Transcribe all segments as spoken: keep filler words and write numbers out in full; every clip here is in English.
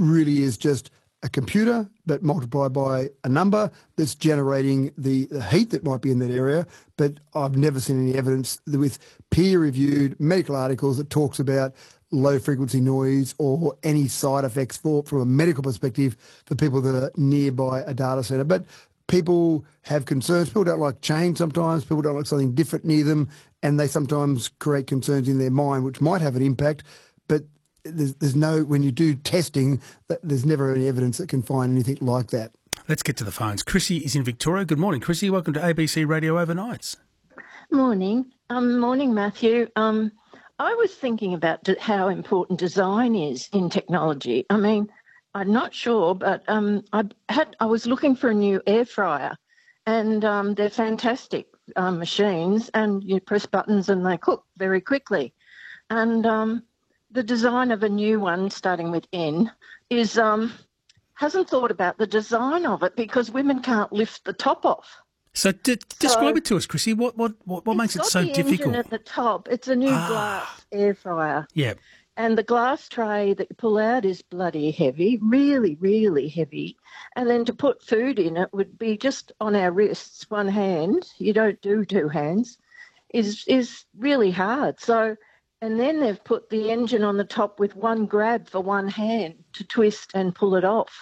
really is just a computer, but multiplied by a number that's generating the, the heat that might be in that area. But I've never seen any evidence that with peer-reviewed medical articles that talks about low-frequency noise or any side effects for from a medical perspective for people that are nearby a data centre. But people have concerns. People don't like change sometimes. People don't like something different near them, and they sometimes create concerns in their mind which might have an impact. But There's, there's no, when you do testing, there's never any evidence that can find anything like that. Let's get to the phones. Chrissy is in Victoria. Good morning, Chrissy. Welcome to A B C Radio Overnights. Morning. Um, morning, Matthew. Um, I was thinking about d- how important design is in technology. I mean, I'm not sure, but um, I had I was looking for a new air fryer, and um, they're fantastic um, machines, and you press buttons and they cook very quickly. And um, the design of a new one, starting with N, is um, hasn't thought about the design of it because women can't lift the top off. So d- describe so, it to us, Chrissy. What what what, what makes it so difficult? difficult? It's got the engine at the top. It's a new ah, glass air fryer. Yeah. And the glass tray that you pull out is bloody heavy, really, really heavy. And then to put food in it would be just on our wrists, one hand. You don't do two hands. Is is really hard. So, and then they've put the engine on the top with one grab for one hand to twist and pull it off.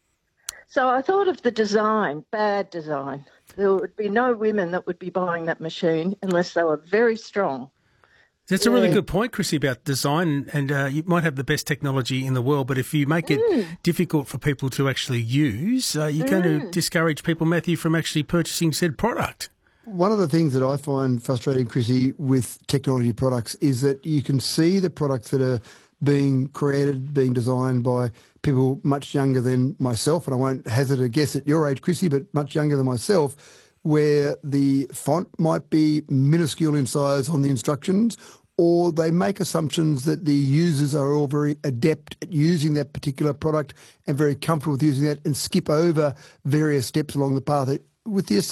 So I thought of the design, bad design. There would be no women that would be buying that machine unless they were very strong. That's yeah. a really good point, Chrissy, about design. And uh, you might have the best technology in the world, but if you make it mm. difficult for people to actually use, uh, you're mm. going to discourage people, Matthew, from actually purchasing said product. One of the things that I find frustrating, Chrissy, with technology products is that you can see the products that are being created, being designed by people much younger than myself, and I won't hazard a guess at your age, Chrissy, but much younger than myself, where the font might be minuscule in size on the instructions, or they make assumptions that the users are all very adept at using that particular product and very comfortable with using that and skip over various steps along the path with the